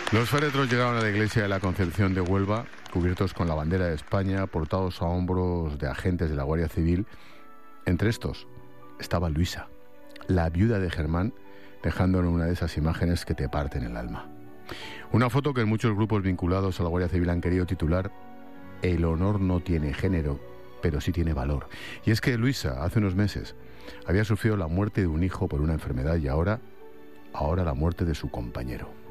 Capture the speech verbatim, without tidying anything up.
Los féretros llegaron a la iglesia de la Concepción de Huelva, cubiertos con la bandera de España, portados a hombros de agentes de la Guardia Civil. Entre estos estaba Luisa, la viuda de Germán, dejando en una de esas imágenes que te parten el alma. Una foto que en muchos grupos vinculados a la Guardia Civil han querido titular "El honor no tiene género, pero sí tiene valor". Y es que Luisa, hace unos meses, había sufrido la muerte de un hijo por una enfermedad y ahora, ahora la muerte de su compañero.